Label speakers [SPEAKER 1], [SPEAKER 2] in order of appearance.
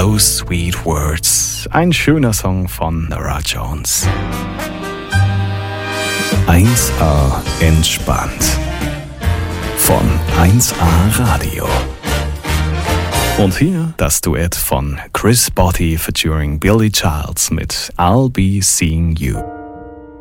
[SPEAKER 1] Those Sweet Words. Ein schöner Song von Norah Jones. 1A entspannt. Von 1A Radio. Und hier das Duett von Chris Botti featuring Billy Childs mit I'll Be Seeing You.